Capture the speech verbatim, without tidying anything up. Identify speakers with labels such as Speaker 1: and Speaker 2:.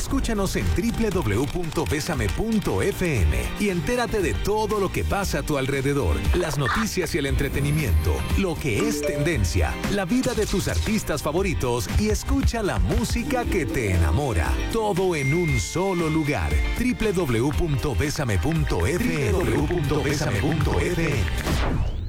Speaker 1: Escúchanos en doble u doble u doble u punto bésame punto efe eme y entérate de todo lo que pasa a tu alrededor, las noticias y el entretenimiento, lo que es tendencia, la vida de tus artistas favoritos y escucha la música que te enamora. Todo en un solo lugar. doble u doble u doble u punto bésame punto efe eme. doble u doble u doble u punto bésame punto efe eme.